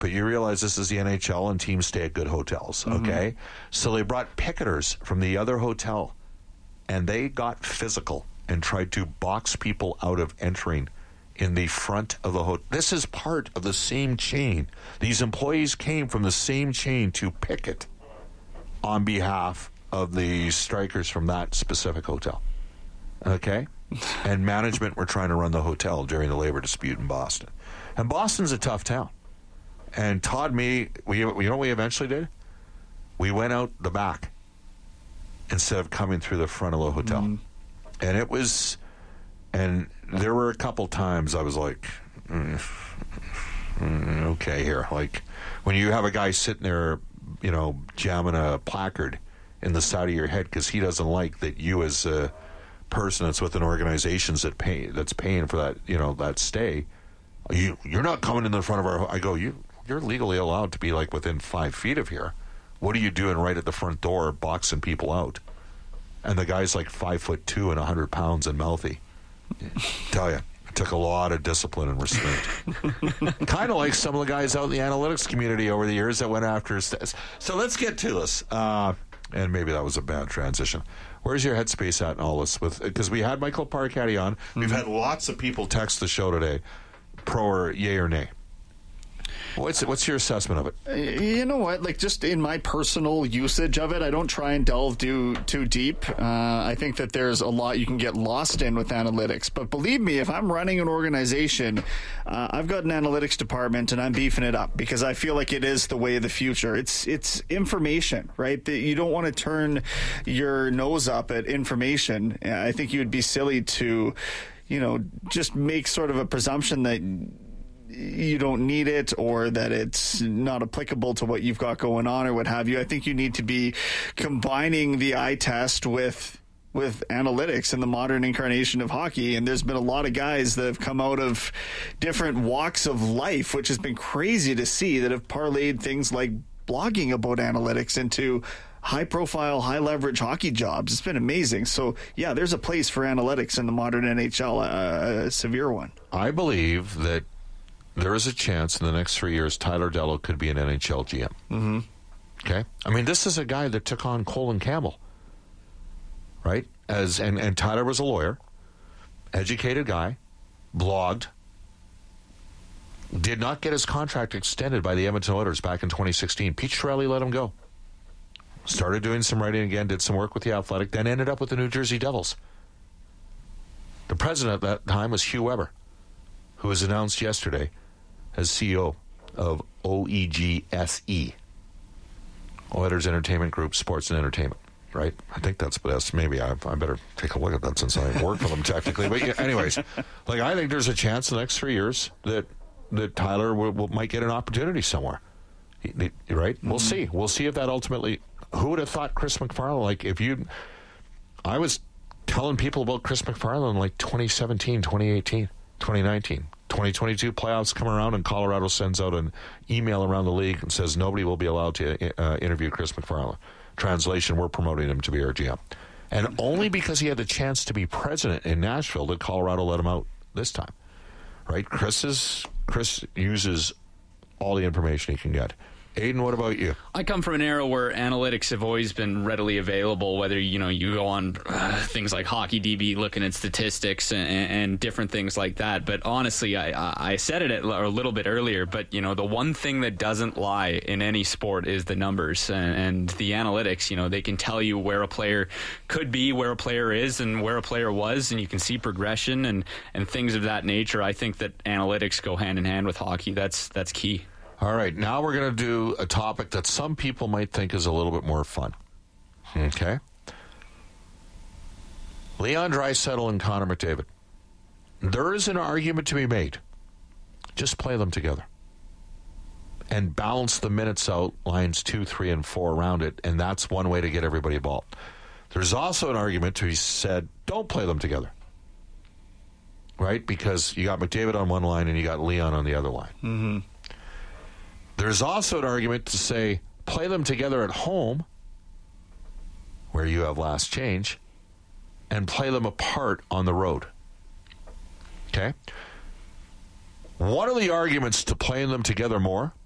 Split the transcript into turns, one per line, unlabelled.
but you realize this is the NHL and teams stay at good hotels, okay? So they brought picketers from the other hotel, and they got physical and tried to box people out of entering in the front of the hotel. This is part of the same chain. These employees came from the same chain to picket on behalf of the strikers from that specific hotel, okay? And management were trying to run the hotel during the labor dispute in Boston. And Boston's a tough town. And Todd, you know what we eventually did? We went out the back instead of coming through the front of the hotel. And it was, and there were a couple times I was like, okay here. Like when you have a guy sitting there, you know, jamming a placard in the side of your head because he doesn't like that you as a person that's with an organization that's paying for that, you know, that stay. You're not coming in the front of our. I go, you're legally allowed to be like within 5 feet of here. What are you doing right at the front door, boxing people out? And the guy's like 5'2" and 100 pounds and mouthy. Tell you, it took a lot of discipline and restraint. Kind of like some of the guys out in the analytics community over the years that went after us. So let's get to this. And maybe that was a bad transition. Where's your headspace at in all this? Because we had Michael Parcati on. We've had lots of people text the show today, pro or yay or nay. What's your assessment of it?
You know what? Like, just in my personal usage of it, I don't try and delve too deep. I think that there's a lot you can get lost in with analytics. But believe me, if I'm running an organization, I've got an analytics department and I'm beefing it up because I feel like it is the way of the future. It's information, right? You don't want to turn your nose up at information. I think you would be silly to, you know, just make sort of a presumption that you don't need it or that it's not applicable to what you've got going on or what have you. I think you need to be combining the eye test with analytics in the modern incarnation of hockey. And there's been a lot of guys that have come out of different walks of life, which has been crazy to see, that have parlayed things like blogging about analytics into high-profile, high-leverage hockey jobs. It's been amazing. So, yeah, there's a place for analytics in the modern NHL, a severe one.
I believe that there is a chance in the next 3 years Tyler Dellow could be an NHL GM. Okay? I mean, this is a guy that took on Colin Campbell, right? And Tyler was a lawyer, educated guy, blogged, did not get his contract extended by the Edmonton Oilers back in 2016. Pete Chiarelli let him go. Started doing some writing again, did some work with The Athletic, then ended up with the New Jersey Devils. The president at that time was Hugh Weber, who was announced yesterday as CEO of OEGSE, Oilers Entertainment Group, Sports and Entertainment, right? I think that's best. Maybe I better take a look at that since I work for them technically. But yeah, anyways, like I think there's a chance in the next 3 years that Tyler might get an opportunity somewhere, right? We'll see. We'll see if that ultimately. Who would have thought Chris MacFarland? Like I was telling people about Chris MacFarland like 2017, 2018. 2019, 2022 playoffs come around and Colorado sends out an email around the league and says nobody will be allowed to interview Chris MacFarland. Translation, we're promoting him to be our GM. And only because he had the chance to be president in Nashville did Colorado let him out this time. Right? Chris uses all the information he can get. Aiden, what about you?
I come from an era where analytics have always been readily available, whether you go on things like HockeyDB, looking at statistics and different things like that. But honestly, I said it a little bit earlier, but the one thing that doesn't lie in any sport is the numbers and the analytics. They can tell you where a player could be, where a player is, and where a player was, and you can see progression and things of that nature. I think that analytics go hand in hand with hockey. That's key.
All right, now we're going to do a topic that some people might think is a little bit more fun. Okay? Leon Draisaitl and Connor McDavid. There is an argument to be made. Just play them together. And balance the minutes out, lines 2, 3, and 4 around it, and that's one way to get everybody involved. There's also an argument to be said, don't play them together. Right? Because you got McDavid on one line and you got Leon on the other line.
Mm-hmm.
There's also an argument to say, play them together at home, where you have last change, and play them apart on the road. Okay? What are the arguments to playing them together more?